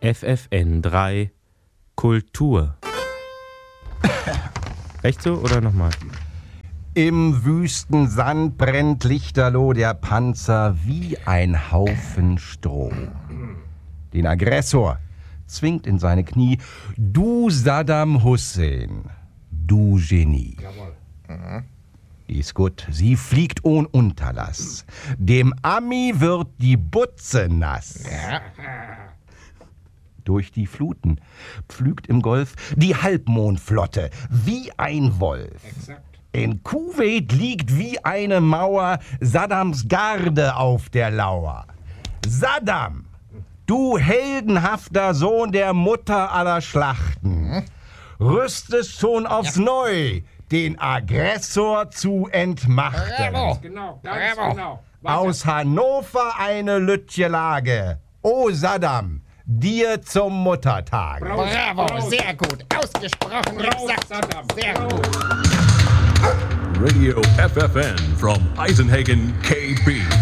FFN3 Kultur. Recht so oder nochmal? Im wüsten Sand brennt lichterloh der Panzer wie ein Haufen Stroh. Den Aggressor zwingt in seine Knie, du Saddam Hussein, du Genie. Die ist gut, sie fliegt ohne Unterlass. Dem Ami wird die Butze nass. Durch die Fluten pflügt im Golf die Halbmondflotte wie ein Wolf. In Kuwait liegt wie eine Mauer Saddams Garde auf der Lauer. Saddam, du heldenhafter Sohn der Mutter aller Schlachten, rüstest schon aufs Neu, den Aggressor zu entmachten. Bravo. Genau, ganz genau. Aus Hannover eine Lütje Lage. O Saddam, dir zum Muttertag. Bravo, sehr gut. Ausgesprochen exakt. Saddam. Sehr gut. Radio FFN from Eisenhagen, KB.